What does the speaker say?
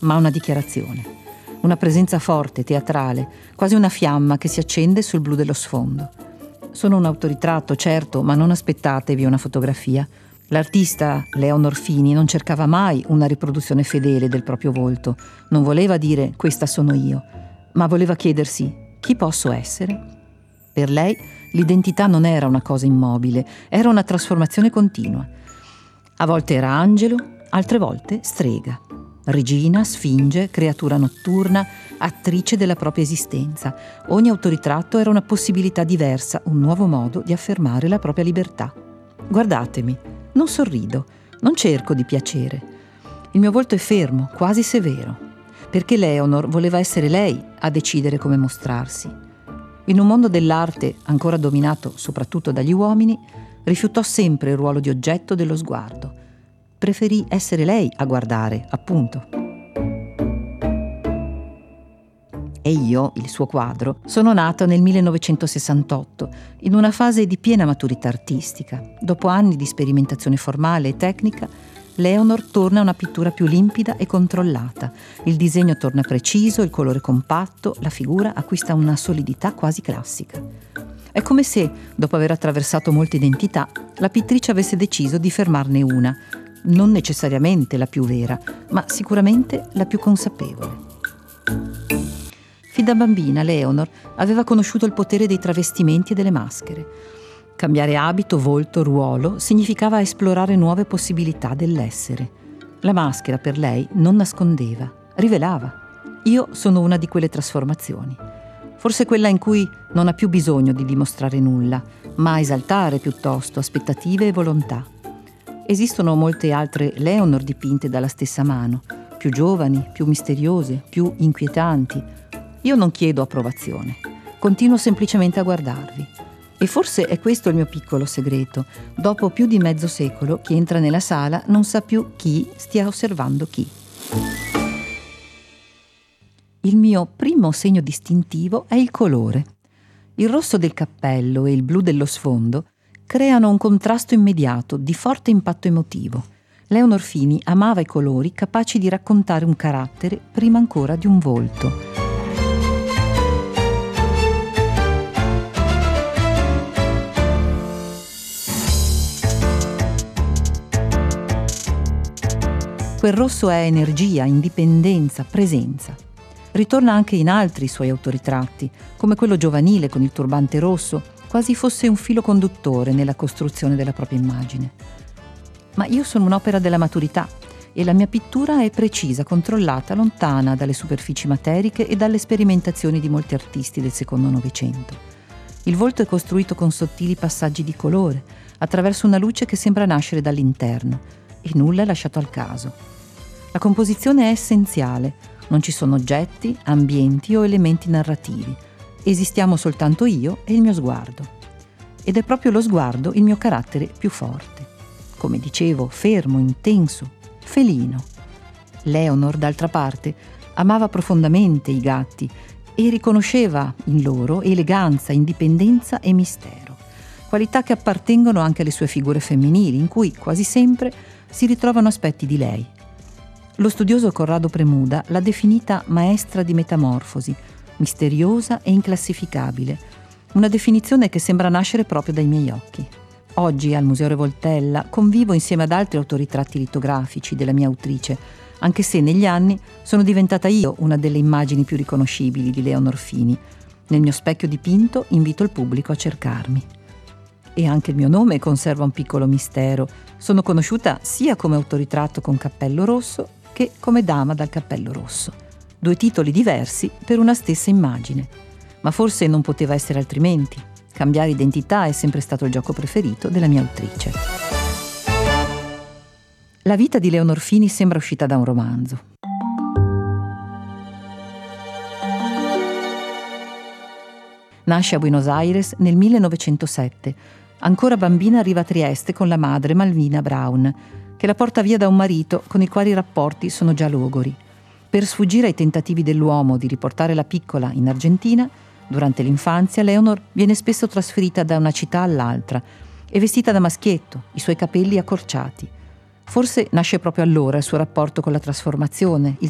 ma una dichiarazione. Una presenza forte, teatrale, quasi una fiamma che si accende sul blu dello sfondo. Sono un autoritratto, certo, ma non aspettatevi una fotografia. L'artista Leonor Fini non cercava mai una riproduzione fedele del proprio volto. Non voleva dire questa sono io, ma voleva chiedersi chi posso essere? Per lei l'identità non era una cosa immobile, era una trasformazione continua. A volte era angelo, altre volte strega. Regina, sfinge, creatura notturna, attrice della propria esistenza. Ogni autoritratto era una possibilità diversa, un nuovo modo di affermare la propria libertà. Guardatemi, non sorrido, non cerco di piacere. Il mio volto è fermo, quasi severo, perché Leonor voleva essere lei a decidere come mostrarsi. In un mondo dell'arte ancora dominato soprattutto dagli uomini, rifiutò sempre il ruolo di oggetto dello sguardo. Preferì essere lei a guardare, appunto. E io, il suo quadro, sono nato nel 1968, in una fase di piena maturità artistica. Dopo anni di sperimentazione formale e tecnica, Leonor torna a una pittura più limpida e controllata. Il disegno torna preciso, il colore compatto, la figura acquista una solidità quasi classica. È come se, dopo aver attraversato molte identità, la pittrice avesse deciso di fermarne una, non necessariamente la più vera, ma sicuramente la più consapevole. Fin da bambina Leonor aveva conosciuto il potere dei travestimenti e delle maschere. Cambiare abito, volto, ruolo significava esplorare nuove possibilità dell'essere. La maschera per lei non nascondeva, rivelava. Io sono una di quelle trasformazioni. Forse quella in cui non ha più bisogno di dimostrare nulla, ma esaltare piuttosto aspettative e volontà. Esistono molte altre Leonor dipinte dalla stessa mano, più giovani, più misteriose, più inquietanti. Io non chiedo approvazione, continuo semplicemente a guardarvi. E forse è questo il mio piccolo segreto. Dopo più di mezzo secolo, chi entra nella sala non sa più chi stia osservando chi. Il mio primo segno distintivo è il colore. Il rosso del cappello e il blu dello sfondo creano un contrasto immediato di forte impatto emotivo. Leonor Fini amava i colori capaci di raccontare un carattere prima ancora di un volto. Quel rosso è energia, indipendenza, presenza. Ritorna anche in altri suoi autoritratti, come quello giovanile con il turbante rosso, quasi fosse un filo conduttore nella costruzione della propria immagine. Ma io sono un'opera della maturità e la mia pittura è precisa, controllata, lontana dalle superfici materiche e dalle sperimentazioni di molti artisti del secondo Novecento. Il volto è costruito con sottili passaggi di colore, attraverso una luce che sembra nascere dall'interno, e nulla è lasciato al caso. La composizione è essenziale, non ci sono oggetti, ambienti o elementi narrativi. Esistiamo soltanto io e il mio sguardo. Ed è proprio lo sguardo il mio carattere più forte. Come dicevo, fermo, intenso, felino. Leonor, d'altra parte, amava profondamente i gatti e riconosceva in loro eleganza, indipendenza e mistero. Qualità che appartengono anche alle sue figure femminili, in cui quasi sempre si ritrovano aspetti di lei. Lo studioso Corrado Premuda l'ha definita maestra di metamorfosi, misteriosa e inclassificabile, una definizione che sembra nascere proprio dai miei occhi. Oggi al Museo Revoltella convivo insieme ad altri autoritratti litografici della mia autrice, anche se negli anni sono diventata io una delle immagini più riconoscibili di Leonor Fini. Nel mio specchio dipinto invito il pubblico a cercarmi. E anche il mio nome conserva un piccolo mistero. Sono conosciuta sia come autoritratto con cappello rosso che come dama dal cappello rosso. 2 titoli diversi per una stessa immagine. Ma forse non poteva essere altrimenti. Cambiare identità è sempre stato il gioco preferito della mia autrice. La vita di Leonor Fini sembra uscita da un romanzo. Nasce a Buenos Aires nel 1907. Ancora bambina arriva a Trieste con la madre Malvina Braun, che la porta via da un marito con il quale i rapporti sono già logori. Per sfuggire ai tentativi dell'uomo di riportare la piccola in Argentina, durante l'infanzia Leonor viene spesso trasferita da una città all'altra e vestita da maschietto, i suoi capelli accorciati. Forse nasce proprio allora il suo rapporto con la trasformazione, il